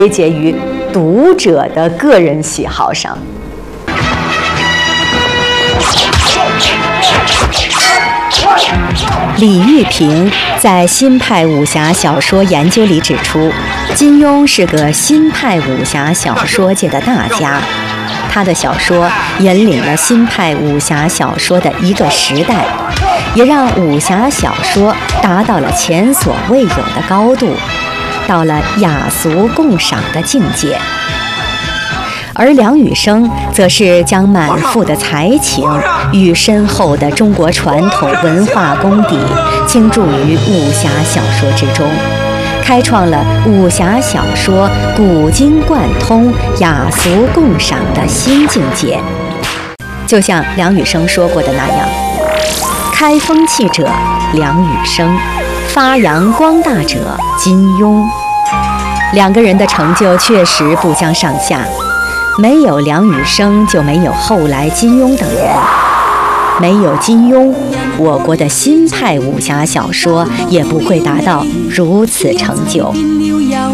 归结于读者的个人喜好上。李玉平在新派武侠小说研究里指出，金庸是个新派武侠小说界的大家，他的小说引领了新派武侠小说的一个时代，也让武侠小说达到了前所未有的高度，到了雅俗共赏的境界。而梁羽生则是将满腹的才情与深厚的中国传统文化功底倾注于武侠小说之中，开创了武侠小说古今贯通、雅俗共赏的新境界。就像梁羽生说过的那样，开风气者梁羽生，发扬光大者金庸。两个人的成就确实不相上下，没有梁羽生就没有后来金庸等人，没有金庸，我国的新派武侠小说也不会达到如此成就。